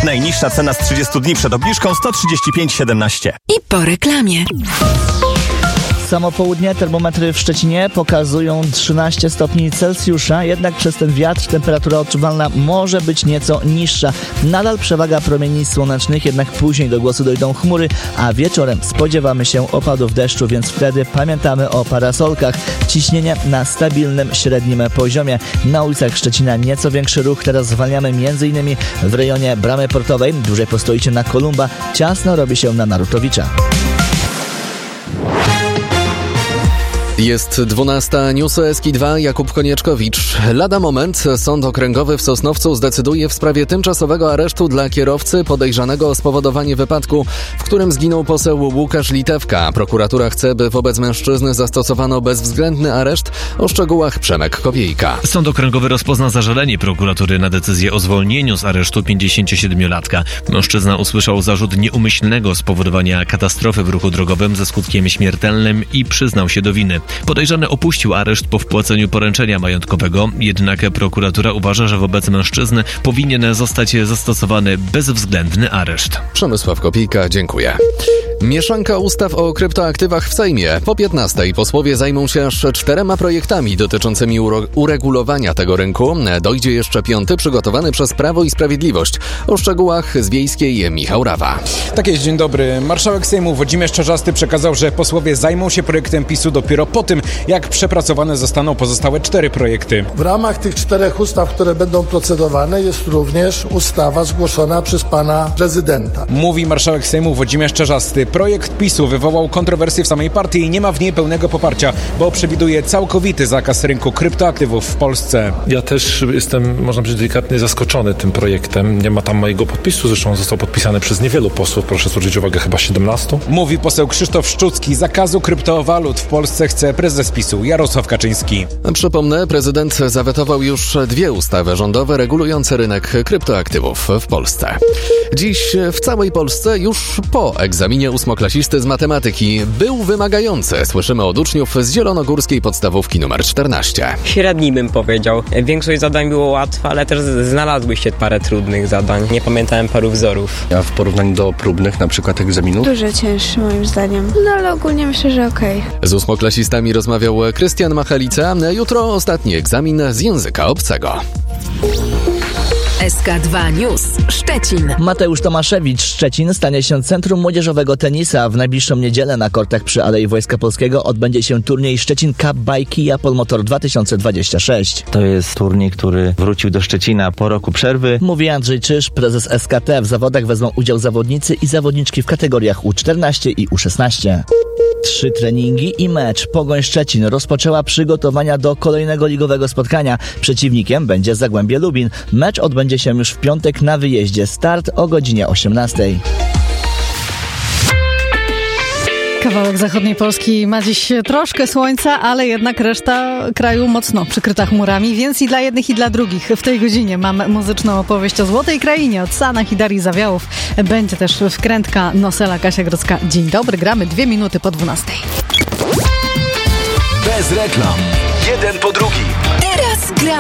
Najniższa cena z 30 dni przed obniżką 135,17. I po reklamie. Samo południe termometry w Szczecinie pokazują 13 stopni Celsjusza, jednak przez ten wiatr temperatura odczuwalna może być nieco niższa. Nadal przewaga promieni słonecznych, jednak później do głosu dojdą chmury, a wieczorem spodziewamy się opadów deszczu, więc wtedy pamiętamy o parasolkach. Ciśnienie na stabilnym, średnim poziomie. Na ulicach Szczecina nieco większy ruch, teraz zwalniamy m.in. w rejonie Bramy Portowej. Dłużej postoicie na Kolumba, ciasno robi się na Narutowicza. Jest 12, newsy SK2, Jakub Konieczkowicz. Lada moment Sąd Okręgowy w Sosnowcu zdecyduje w sprawie tymczasowego aresztu dla kierowcy podejrzanego o spowodowanie wypadku, w którym zginął poseł Łukasz Litewka. Prokuratura chce, by wobec mężczyzny zastosowano bezwzględny areszt. O szczegółach Przemek Kopiejka. Sąd Okręgowy rozpozna zażalenie prokuratury na decyzję o zwolnieniu z aresztu 57-latka. Mężczyzna usłyszał zarzut nieumyślnego spowodowania katastrofy w ruchu drogowym ze skutkiem śmiertelnym i przyznał się do winy. Podejrzany opuścił areszt po wpłaceniu poręczenia majątkowego, jednak prokuratura uważa, że wobec mężczyzny powinien zostać zastosowany bezwzględny areszt. Przemysław Kopiejka, dziękuję. Mieszanka ustaw o kryptoaktywach w Sejmie. Po 15 posłowie zajmą się aż 4 projektami dotyczącymi uregulowania tego rynku. Dojdzie jeszcze 5, przygotowany przez Prawo i Sprawiedliwość. O szczegółach z Wiejskiej Michał Rawa. Tak jest, dzień dobry. Marszałek Sejmu Włodzimierz Czarzasty przekazał, że posłowie zajmą się projektem PiS-u dopiero po tym, jak przepracowane zostaną pozostałe 4 projekty. W ramach tych 4 ustaw, które będą procedowane, jest również ustawa zgłoszona przez pana prezydenta. Mówi marszałek Sejmu Włodzimierz Czarzasty. Projekt PiS-u wywołał kontrowersje w samej partii i nie ma w niej pełnego poparcia, bo przewiduje całkowity zakaz rynku kryptoaktywów w Polsce. Ja też jestem, można powiedzieć, delikatnie zaskoczony tym projektem. Nie ma tam mojego podpisu, zresztą został podpisany przez niewielu posłów, proszę zwrócić uwagę, chyba 17. Mówi poseł Krzysztof Szczucki. Zakazu kryptowalut w Polsce chce prezes PiS-u Jarosław Kaczyński. Przypomnę, prezydent zawetował już 2 ustawy rządowe regulujące rynek kryptoaktywów w Polsce. Dziś w całej Polsce już po egzaminie 8-klasisty z matematyki był wymagający. Słyszymy od uczniów z zielonogórskiej podstawówki nr 14. Średni bym powiedział. Większość zadań było łatwa, ale też znalazły się parę trudnych zadań. Nie pamiętałem paru wzorów. A w porównaniu do próbnych, na przykład egzaminów? Dużo cięższy moim zdaniem. No ale ogólnie myślę, że okej. Z 8-klasistami rozmawiał Krystian Machalica. Jutro ostatni egzamin z języka obcego. SK2 News Szczecin. Mateusz Tomaszewicz. Szczecin stanie się centrum młodzieżowego tenisa. W najbliższą niedzielę na kortach przy Alei Wojska Polskiego odbędzie się turniej Szczecin Cup by Kia Polmotor 2026. To jest turniej, który wrócił do Szczecina po roku przerwy. Mówi Andrzej Czyż, prezes SKT. W zawodach wezmą udział zawodnicy i zawodniczki w kategoriach U14 i U16. 3 treningi i mecz. Pogoń Szczecin rozpoczęła przygotowania do kolejnego ligowego spotkania. Przeciwnikiem będzie Zagłębie Lubin. Mecz odbędzie się już w piątek na wyjeździe. Start o godzinie 18:00. Kawałek zachodniej Polski ma dziś troszkę słońca, ale jednak reszta kraju mocno przykryta chmurami, więc i dla jednych, i dla drugich w tej godzinie mam muzyczną opowieść o Złotej Krainie od Sanach i Darii Zawiałów. Będzie też wkrętka Nosela Kasia Grodzka. Dzień dobry, gramy 2 minuty po 12:00. Bez reklam. Jeden po drugim. Teraz gramy.